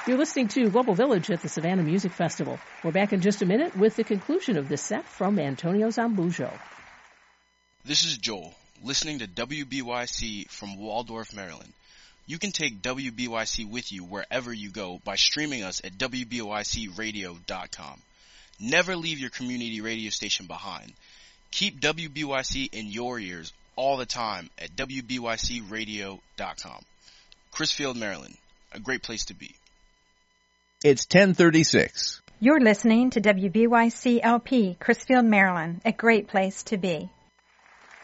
You're listening to Global Village at the Savannah Music Festival. We're back in just a minute with the conclusion of this set from Antonio Zambujo. This is Joel, listening to WBYC from Waldorf, Maryland. You can take WBYC with you wherever you go by streaming us at WBYCradio.com. Never leave your community radio station behind. Keep WBYC in your ears all the time at WBYCradio.com. Crisfield, Maryland, a great place to be. It's 10:36. You're listening to WBYC-LP, Crisfield, Maryland, a great place to be.